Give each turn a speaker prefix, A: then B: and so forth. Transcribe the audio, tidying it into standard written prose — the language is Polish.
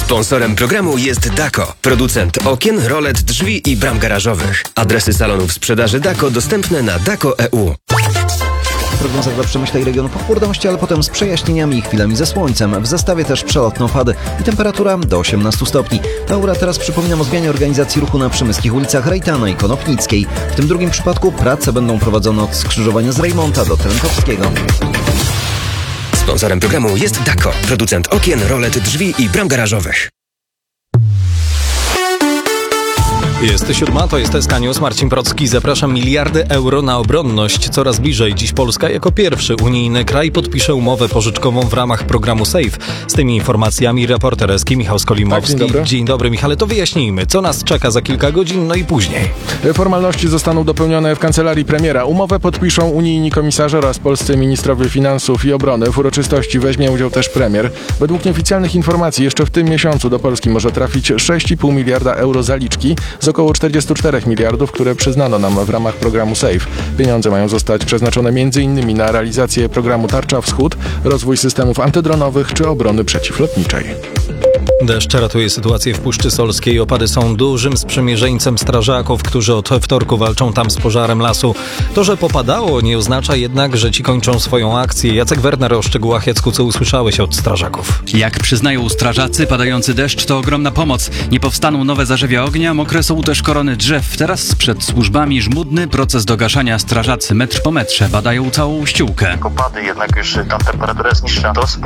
A: Sponsorem programu jest Dako, producent okien, rolet, drzwi i bram garażowych. Adresy salonów sprzedaży Dako dostępne na Dako.eu.
B: Prognoza dla Przemyśla i regionu pochmurności, ale potem z przejaśnieniami i chwilami ze słońcem. W zestawie też przelotne opady i temperatura do 18 stopni. Aura teraz przypominam o zmianie organizacji ruchu na przemyskich ulicach Rejtana i Konopnickiej. W tym drugim przypadku prace będą prowadzone od skrzyżowania z Rejmonta do Trentowskiego.
A: Sponsorem programu jest Dako, producent okien, rolet, drzwi i bram garażowych.
C: Jest 7, to jest SK News. Marcin Procki. Zapraszam. Miliardy euro na obronność. Coraz bliżej. Dziś Polska jako pierwszy unijny kraj podpisze umowę pożyczkową w ramach programu SAFE. Z tymi informacjami reporter Eski Michał Skolimowski.
D: Tak,
C: dzień dobry, Michale. To wyjaśnijmy, co nas czeka za kilka godzin, no i później.
D: Formalności zostaną dopełnione w kancelarii premiera. Umowę podpiszą unijni komisarze oraz polscy ministrowie finansów i obrony. W uroczystości weźmie udział też premier. Według nieoficjalnych informacji jeszcze w tym miesiącu do Polski może trafić 6,5 miliarda euro zaliczki z około 44 miliardów, które przyznano nam w ramach programu SAFE. Pieniądze mają zostać przeznaczone m.in. na realizację programu Tarcza Wschód, rozwój systemów antydronowych czy obrony przeciwlotniczej.
C: Deszcz ratuje sytuację w Puszczy Solskiej. Opady są dużym sprzymierzeńcem strażaków, którzy od wtorku walczą tam z pożarem lasu. To, że popadało, nie oznacza jednak, że ci kończą swoją akcję. Jacek Werner o szczegółach. Jacku, co usłyszałeś od strażaków?
E: Jak przyznają strażacy, padający deszcz to ogromna pomoc. Nie powstaną nowe zarzewia ognia, mokre są też korony drzew. Teraz przed służbami żmudny proces dogaszania. Strażacy metr po metrze badają całą ściółkę.
F: Opady, jednak już tam temperatura jest niższa. To